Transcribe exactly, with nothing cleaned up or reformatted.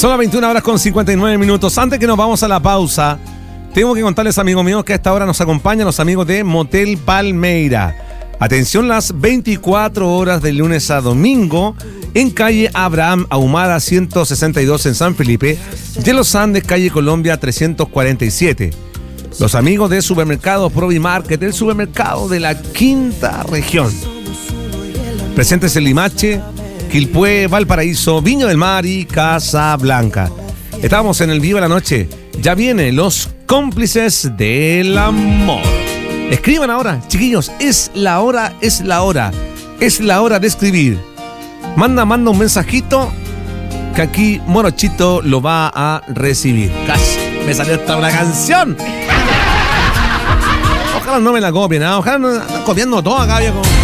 Son las veintiuna horas con cincuenta y nueve minutos. Antes que nos vamos a la pausa, tengo que contarles, amigos míos, que a esta hora nos acompañan los amigos de Motel Palmeira. Atención, las veinticuatro horas de lunes a domingo en calle Abraham Ahumada ciento sesenta y dos en San Felipe, de los Andes, calle Colombia trescientos cuarenta y siete. Los amigos de Supermercados Provimarket, el supermercado de la quinta región. Presentes en Limache, Quilpué, Valparaíso, Viña del Mar y Casablanca. Estamos en el Viva la Noche. Ya vienen los cómplices del amor. Escriban ahora, chiquillos, es la hora, es la hora, es la hora de escribir. Manda, manda un mensajito que aquí Morochito lo va a recibir. Casi me salió hasta una canción. Ojalá no me la copien, ¿eh? Ojalá no me la están copiando todo acá, viejo.